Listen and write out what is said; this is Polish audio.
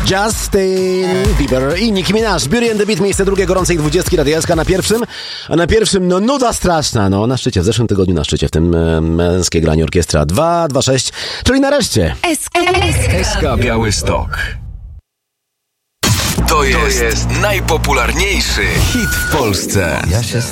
Justin Bieber i Nicki Minaj. Beauty and the Beat, miejsce drugie gorącej 20 Radia SK na pierwszym. A na pierwszym, no nuda straszna, no na szczycie, w zeszłym tygodniu na szczycie, w tym męskie granie orkiestra 226, czyli nareszcie SK Białystok. To jest najpopularniejszy hit w Polsce.